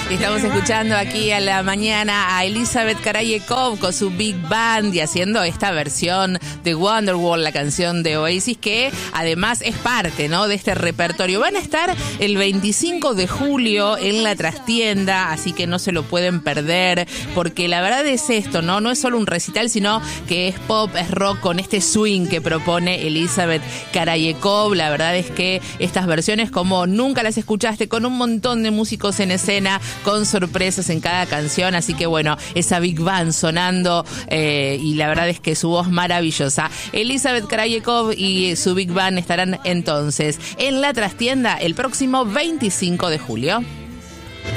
Estamos escuchando aquí a la mañana a Elizabeth Karayekov con su Big Band y haciendo esta versión de Wonderwall, la canción de Oasis, que además es parte, ¿no?, de este repertorio. Van a estar el 25 de julio en la trastienda, así que no se lo pueden perder, porque la verdad es esto, ¿no? No es solo un recital, sino que es pop, es rock con este swing que propone Elizabeth Karayekov. La verdad es que estas versiones como nunca las escuchaste, con un montón de músicos en escena, con sorpresas en cada canción, así que bueno, esa Big Band sonando y la verdad es que su voz maravillosa. Elizabeth Karayekov y su Big Band estarán entonces en la trastienda el próximo 25 de julio.